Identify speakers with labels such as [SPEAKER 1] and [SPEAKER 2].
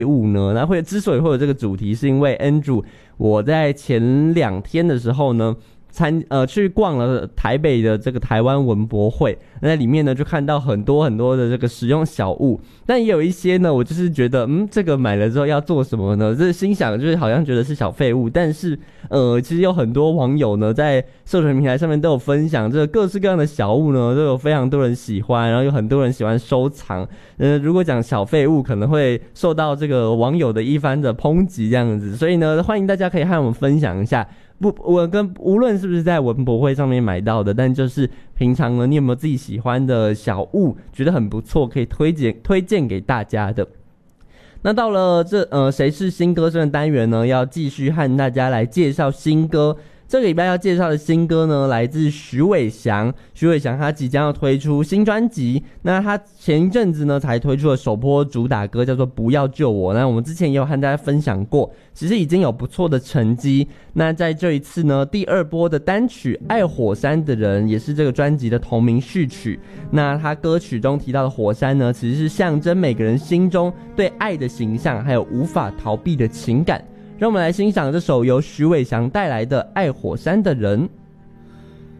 [SPEAKER 1] 物呢？那之所以会有这个主题，是因为 Andrew 我在前2天的时候呢，去逛了台北的这个台湾文博会，那在里面呢就看到很多很多的这个实用小物，但也有一些呢，我就是觉得这个买了之后要做什么呢？这心想就是好像觉得是小废物，但是其实有很多网友呢在社群平台上面都有分享这个各式各样的小物呢，都有非常多人喜欢，然后有很多人喜欢收藏。如果讲小废物，可能会受到这个网友的一番的抨击这样子，所以呢，欢迎大家可以和我们分享一下。无论是不是在文博会上面买到的，但就是平常呢，你有没有自己喜欢的小物，觉得很不错，可以推荐给大家的？那到了谁是新歌声的单元呢，要继续和大家来介绍新歌。这个礼拜要介绍的新歌呢，来自许伟翔。许伟翔他即将要推出新专辑，那他前一阵子呢才推出了首波主打歌，叫做《不要救我》。那我们之前也有和大家分享过，其实已经有不错的成绩。那在这一次呢，第2波的单曲《爱火山的人》也是这个专辑的同名序曲。那他歌曲中提到的火山呢，其实是象征每个人心中对爱的形象，还有无法逃避的情感。让我们来欣赏这首由许伟翔带来的《爱火山的人》。